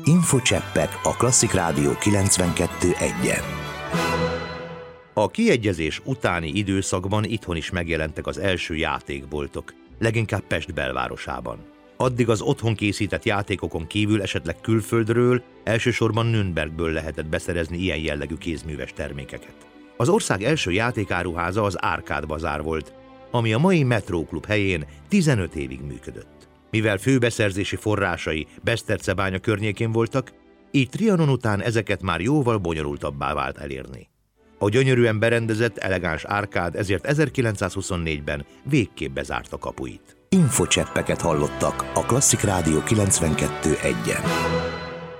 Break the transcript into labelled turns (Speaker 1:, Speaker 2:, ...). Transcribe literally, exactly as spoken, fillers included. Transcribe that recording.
Speaker 1: Infocseppek a Klasszik Rádió kilencvenkettő egyen.
Speaker 2: A kiegyezés utáni időszakban itthon is megjelentek az első játékboltok, leginkább Pest belvárosában. Addig az otthon készített játékokon kívül esetleg külföldről, elsősorban Nürnbergből lehetett beszerezni ilyen jellegű kézműves termékeket. Az ország első játékáruháza az Árkád Bazár volt, ami a mai Metróklub helyén tizenöt évig működött. Mivel főbeszerzési forrásai Besztercebánya környékén voltak, így Trianon után ezeket már jóval bonyolultabbá vált elérni. A gyönyörűen berendezett, elegáns árkád ezért ezerkilencszázhuszonnégyben végképp bezárta kapuit.
Speaker 1: Infocseppeket hallottak a Klasszik Rádió kilencvenkettő egyen.